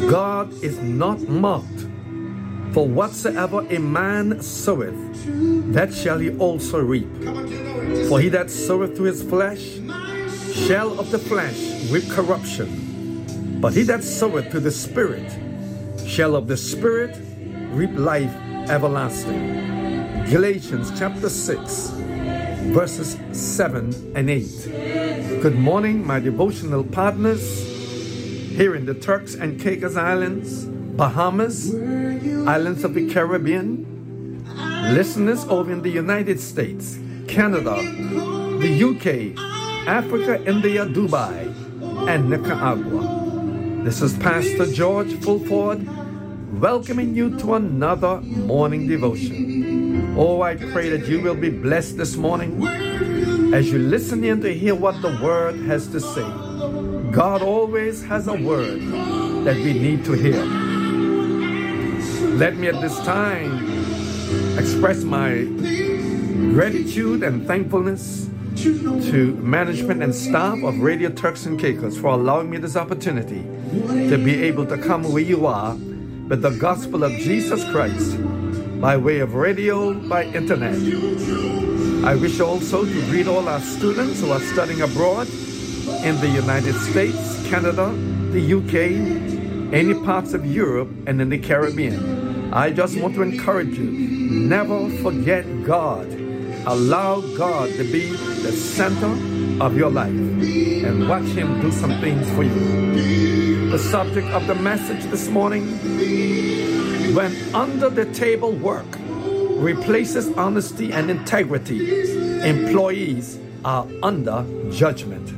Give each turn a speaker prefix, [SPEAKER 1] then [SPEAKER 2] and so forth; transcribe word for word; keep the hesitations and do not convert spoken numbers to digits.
[SPEAKER 1] God is not mocked. For whatsoever a man soweth, that shall he also reap. For he that soweth to his flesh shall of the flesh reap corruption. But he that soweth to the Spirit shall of the Spirit reap life everlasting. Galatians chapter six, verses seven and eight. Good morning, my devotional partners here in the Turks and Caicos Islands, Bahamas, islands of the Caribbean, listeners over in the United States, Canada, the U K, Africa, India, Dubai, and Nicaragua. This is Pastor George Fulford welcoming you to another morning devotion. Oh, I pray that you will be blessed this morning as you listen in to hear what the Word has to say. God always has a word that we need to hear. Let me at this time express my gratitude and thankfulness to management and staff of Radio Turks and Caicos for allowing me this opportunity to be able to come where you are with the gospel of Jesus Christ by way of radio, by internet. I wish also to greet all our students who are studying abroad in the United States, Canada, the U K, any parts of Europe, and in the Caribbean. I just want to encourage you, never forget God. Allow God to be the center of your life and watch Him do some things for you. The subject of the message this morning: when under the table work replaces honesty and integrity, employees are under judgment.